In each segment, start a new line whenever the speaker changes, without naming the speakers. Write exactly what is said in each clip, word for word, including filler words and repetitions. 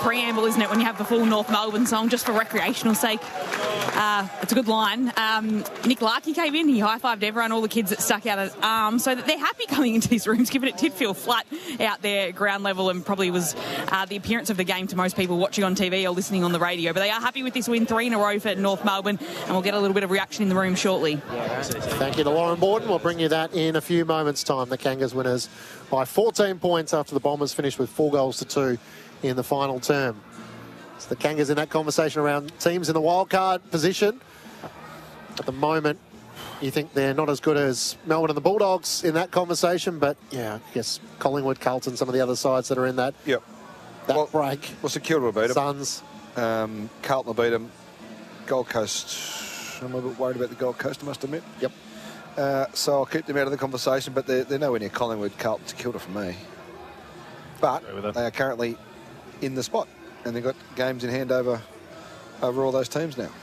preamble, isn't it, when you have the full North Melbourne song, just for recreational sake. Uh, it's a good line. Um, Nick Larkey came in, he high-fived everyone, all the kids that stuck out his arm, so that they're happy coming into these rooms, given it did feel flat out there at ground level and probably was uh, the appearance of the game to most people watching on T V or listening on the radio. But they are happy with this win, three in a row for North Melbourne, and we'll get a little bit of reaction in the room shortly.
Thank you to Lauren Borden. We'll bring you that in a few moments' time. The Kangas winners by fourteen points after the Bombers finished with four goals to two in the final term. It's the Kangas in that conversation around teams in the wildcard position. At the moment, you think they're not as good as Melbourne and the Bulldogs in that conversation, but yeah, I guess Collingwood, Carlton, some of the other sides that are in that,
yep.
that
well,
break.
Well, St Kilda will beat them.
Suns.
Um, Carlton will beat them. Gold Coast, I'm a bit worried about the Gold Coast, I must admit.
Yep.
Uh, so I'll keep them out of the conversation, but they're, they're nowhere near Collingwood, Carlton, St Kilda for me. But they are currently in the spot, and they've got games in hand over, over all those teams now.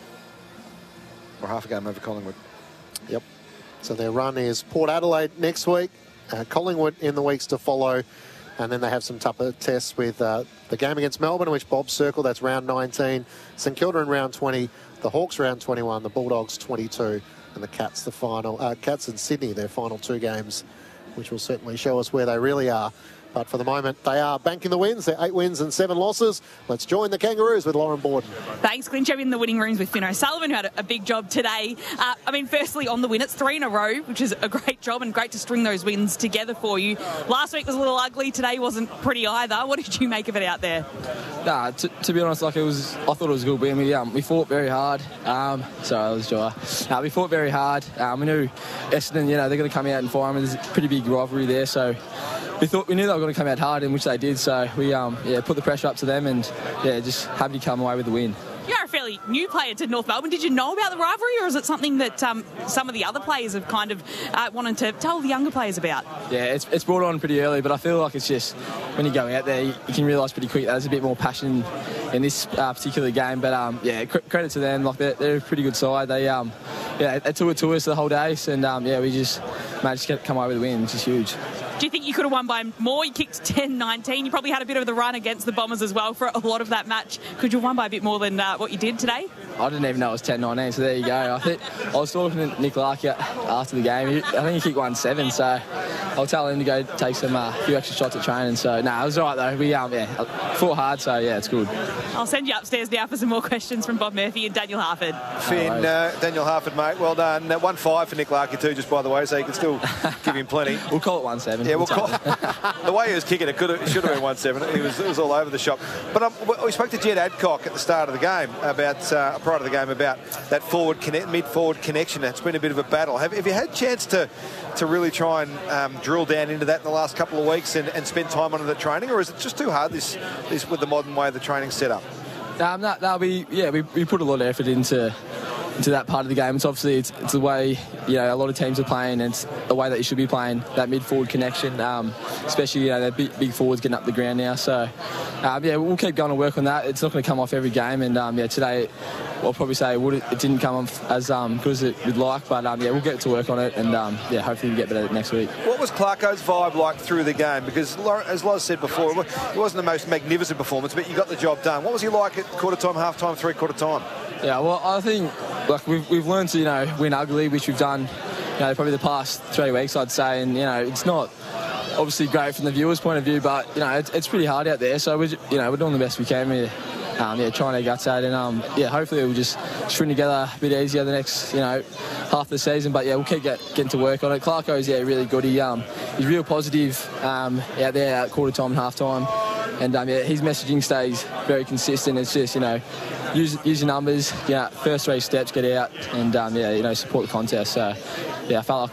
Or half a game over Collingwood.
Yep. So their run is Port Adelaide next week, uh, Collingwood in the weeks to follow, and then they have some tougher tests with uh, the game against Melbourne, which Bob circled, that's round nineteen, St Kilda in round twenty, the Hawks round twenty-one, the Bulldogs twenty-two, and the Cats the final, uh, Cats and Sydney, their final two games, which will certainly show us where they really are. But for the moment, they are banking the wins. They're eight wins and seven losses. Let's join the Kangaroos with Lauren Borden.
Thanks, Clint. I'm in the winning rooms with Finn O'Sullivan, who had a big job today. Uh, I mean, firstly, on the win, it's three in a row, which is a great job and great to string those wins together for you. Last week was a little ugly. Today wasn't pretty either. What did you make of it out there?
Nah, to, to be honest, like it was, I thought it was a good win. We um, we fought very hard. Um, sorry, I was dry. Nah, we fought very hard. Um, we knew Essendon, you know, they're going to come out and fire them. There's a pretty big rivalry there, so we thought we knew they were going to come out hard, and which they did. So we um, yeah put the pressure up to them, and yeah, just happy to come away with the win.
You're a fairly new player to North Melbourne. Did you know about the rivalry, or is it something that um, some of the other players have kind of uh, wanted to tell the younger players about?
Yeah, it's, it's brought on pretty early, but I feel like it's just when you go out there, you, you can realise pretty quick that there's a bit more passion in this uh, particular game. But um, yeah, cr- credit to them. Like they're, they're a pretty good side. They um, yeah, they took it to us the whole day, and um, yeah, we just managed to get, come away with a win, which is huge.
Do you think you could have won by more? You kicked ten nineteen. You probably had a bit of the run against the Bombers as well for a lot of that match. Could you have won by a bit more than uh, what you did today?
I didn't even know it was ten nineteen, so there you go. I think I was talking to Nick Larkey after the game. I think he kicked one seven, so I'll tell him to go take some uh, few extra shots at training. So, no, nah, it was all right, though. We um, yeah, fought hard, so, yeah, it's good.
I'll send you upstairs now for some more questions from Bob Murphy and Daniel Harford.
Finn, uh, Daniel Harford, mate, well done. Uh, one five for Nick Larkey too, just by the way, so you can still give him plenty.
We'll call it one seven.
Yeah, we'll call it. The way he was kicking, it could have, it should have been one seven. He was, it was all over the shop. But um, we spoke to Jed Adcock at the start of the game about uh, prior to the game about that forward connect, mid-forward connection. It's been a bit of a battle. Have, have you had a chance to to really try and um, drill down into that in the last couple of weeks and, and spend time on it at training, or is it just too hard this, this with the modern way the training's set up?
Um, that, that'll be yeah. We, we put a lot of effort into into that part of the game. It's obviously it's, it's the way you know a lot of teams are playing, and it's the way that you should be playing, that mid-forward connection, um, especially you know the big, big forwards getting up the ground now. So um, yeah, we'll keep going to work on that. It's not going to come off every game, and um, yeah, today I'll probably say it, would, it didn't come off as um, good as it would like, but um, yeah, we'll get to work on it, and um, yeah, hopefully we get better next week.
What was Clarko's vibe like through the game? Because as Loz said before, it wasn't the most magnificent performance, but you got the job done. What was he like at quarter time, half time, three quarter time?
Yeah, well, I think like we've we've learned to you know win ugly, which we've done, you know, probably the past three weeks, I'd say, and you know it's not obviously great from the viewers' point of view, but you know it's, it's pretty hard out there. So we're you know we're doing the best we can. We're um, yeah trying our guts out, and um, yeah hopefully we'll just string together a bit easier the next you know half the season. But yeah, we'll keep get, getting to work on it. Clarko's yeah really good. He um he's real positive um, out there at quarter time and half time. And um, yeah, his messaging stays very consistent. It's just, you know, use, use your numbers, you know, first three steps, get out, and, um, yeah, you know, support the contest. So, yeah, I felt like